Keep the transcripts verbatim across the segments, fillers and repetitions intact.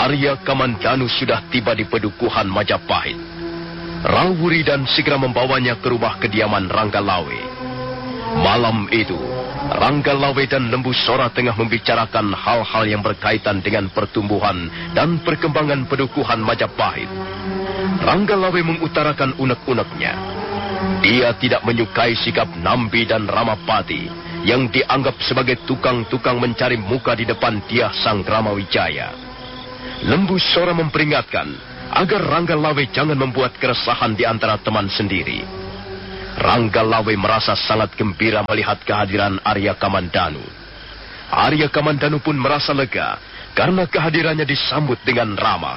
Arya Kamandanu sudah tiba di Pedukuhan Majapahit. Rawuridan segera membawanya ke rumah kediaman Ranggalawe. Malam itu, Ranggalawe dan Lembu Sora tengah membicarakan hal-hal yang berkaitan dengan pertumbuhan dan perkembangan Pedukuhan Majapahit. Ranggalawe mengutarakan unek-uneknya. Dia tidak menyukai sikap Nambi dan Ramapati yang dianggap sebagai tukang-tukang mencari muka di depan Dyah Sang Ramawijaya. Lembu Sora memperingatkan agar Ranggalawe jangan membuat keresahan di antara teman sendiri. Ranggalawe merasa sangat gembira melihat kehadiran Arya Kamandanu. Arya Kamandanu pun merasa lega karena kehadirannya disambut dengan ramah.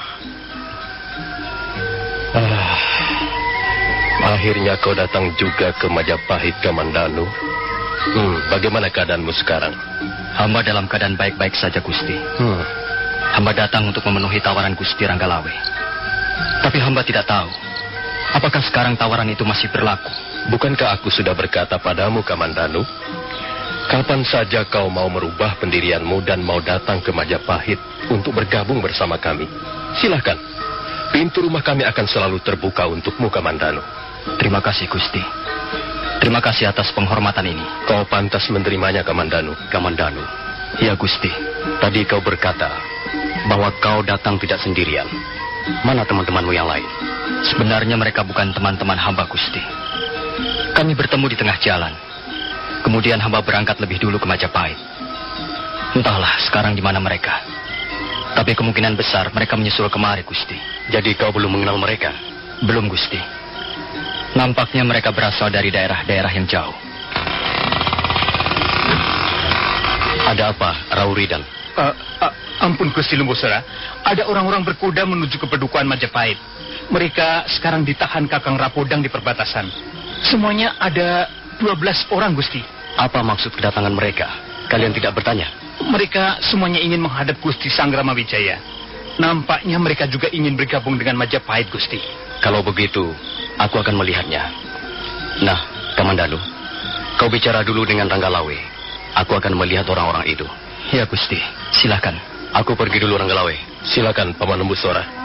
Ah, akhirnya kau datang juga ke Majapahit, Kamandanu. Hmm, bagaimana keadaanmu sekarang? Hamba dalam keadaan baik-baik saja, Gusti. Hmm. Hamba datang untuk memenuhi tawaran Gusti Ranggalawe. Tapi hamba tidak tahu, apakah sekarang tawaran itu masih berlaku? Bukankah aku sudah berkata padamu, Kamandanu? Kapan saja kau mau merubah pendirianmu dan mau datang ke Majapahit untuk bergabung bersama kami, silahkan. Pintu rumah kami akan selalu terbuka untukmu, Kamandanu. Terima kasih, Gusti. Terima kasih atas penghormatan ini. Kau pantas menerimanya, Kamandanu. Kamandanu. Ya, Gusti. Tadi kau berkata bahwa kau datang tidak sendirian. Mana teman-temanmu yang lain? Sebenarnya mereka bukan teman-teman hamba, Gusti. Kami bertemu di tengah jalan. Kemudian hamba berangkat lebih dulu ke Majapahit. Entahlah sekarang di mana mereka. Tapi kemungkinan besar mereka menyusul kemari, Gusti. Jadi kau belum mengenal mereka? Belum, Gusti. Nampaknya mereka berasal dari daerah-daerah yang jauh. Ada apa, Rawuridan? Uh, uh, ampun, Gusti Lembu Sora. Ada orang-orang berkuda menuju ke Pedukuhan Majapahit. Mereka sekarang ditahan Kakang Rapodang di perbatasan. Semuanya ada dua belas orang, Gusti. Apa maksud kedatangan mereka? Kalian tidak bertanya? Mereka semuanya ingin menghadap Gusti Sang Ramawijaya. Nampaknya mereka juga ingin bergabung dengan Majapahit, Gusti. Kalau begitu, aku akan melihatnya. Nah, Kamandanu, kau bicara dulu dengan Ranggalawe. Aku akan melihat orang-orang itu. Ya, Gusti. Silakan. Aku pergi dulu, Ranggalawe. Silakan, Paman Lembu Sora.